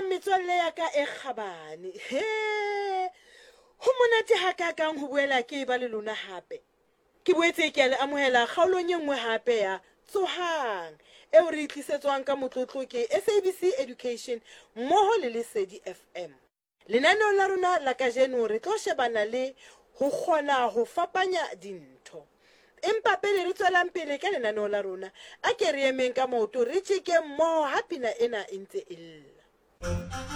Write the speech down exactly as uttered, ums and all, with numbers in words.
Dumelang metswalle ya ka e kgabane. He! Ho monate ha ka kang ho buela ke ba le lona hape. Ke boetse ke a le amohela kgaolong e nngwe hape ya Tsohang eo re tlisetswang ka motlotlo ke S A B C Education mmoho le Lesedi F M. Lenaneo la rona la kajeno re tlo shebana le ho kgona ho fapanya dintho. Empa pele re tswelang pele ka lenaneo la rona, a ke re emeng ka maoto re tjeke mmoho ha pina ena e ntse e lla.